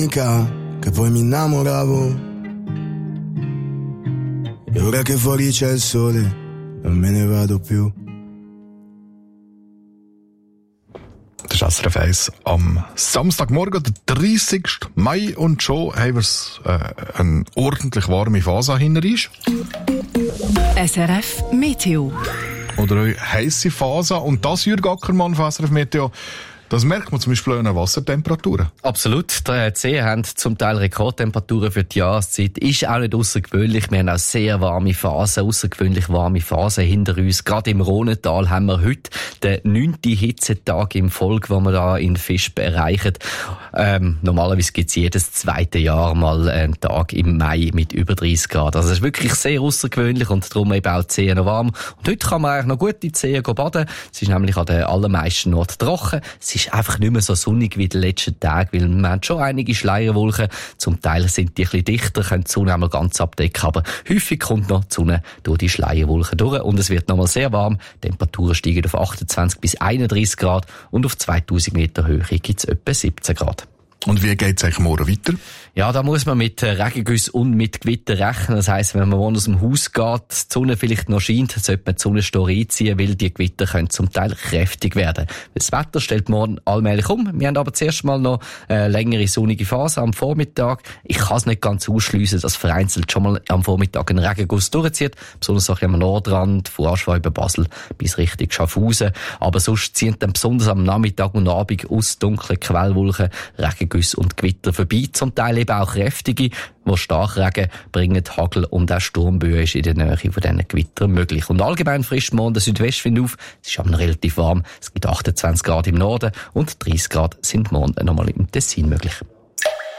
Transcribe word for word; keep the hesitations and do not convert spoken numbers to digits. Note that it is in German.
Che poi mi innamoravo e ora che fuori c'è il sole non me ne vado più. Das ist S R F eins am Samstagmorgen, der dreißigsten Mai, und schon haben wir äh, eine ordentlich warme Phase hinter uns. S R F Meteo. Oder eine heisse Phase. Und das, Jürg Ackermann von S R F Meteo, das merkt man zum Beispiel an den Wassertemperaturen. Absolut. Die Seen haben zum Teil Rekordtemperaturen für die Jahreszeit. Ist auch nicht außergewöhnlich. Wir haben auch sehr warme Phasen, außergewöhnlich warme Phasen hinter uns. Gerade im Rhonental haben wir heute den neunten Hitzetag im Folge, den wir da in Visp erreichen. Ähm, normalerweise gibt es jedes zweite Jahr mal einen Tag im Mai mit über dreißig Grad. Also es ist wirklich sehr außergewöhnlich und darum eben auch die Seen noch warm. Und heute kann man eigentlich noch gut in die Seen baden. Es ist nämlich an den allermeisten Orten trocken. Es ist einfach nicht mehr so sonnig wie die letzten Tage, weil wir haben schon einige Schleierwolken. Zum Teil sind die ein bisschen dichter, können die Sonne einmal ganz abdecken, aber häufig kommt noch die Sonne durch die Schleierwolken durch und es wird nochmal sehr warm. Die Temperaturen steigen auf achtundzwanzig bis einunddreißig Grad und auf zweitausend Meter Höhe gibt es etwa siebzehn Grad. Und wie geht es eigentlich morgen weiter? Ja, da muss man mit Regengüssen und mit Gewitter rechnen. Das heisst, wenn man morgen aus dem Haus geht, die Sonne vielleicht noch scheint, sollte man die Sonnenstore einziehen, weil die Gewitter können zum Teil kräftig werden. Das Wetter stellt morgen allmählich um. Wir haben aber zuerst mal noch eine längere sonnige Phase am Vormittag. Ich kann es nicht ganz ausschliessen, dass vereinzelt schon mal am Vormittag ein Regenguss durchzieht. Besonders auch am Nordrand, von Aarschweiz über Basel bis Richtung Schaffhausen. Aber sonst ziehen dann besonders am Nachmittag und Abend aus dunklen Quellwolken Regengüsse und Gewitter vorbei. Zum Teil eben auch kräftige, wo Starkregen bringen, Hagel und auch Sturmböen ist in der Nähe von diesen Gewittern möglich. Und allgemein frischt morgen der Südwestwind auf. Es ist aber relativ warm. Es gibt achtundzwanzig Grad im Norden und dreißig Grad sind morgen nochmal im Tessin möglich.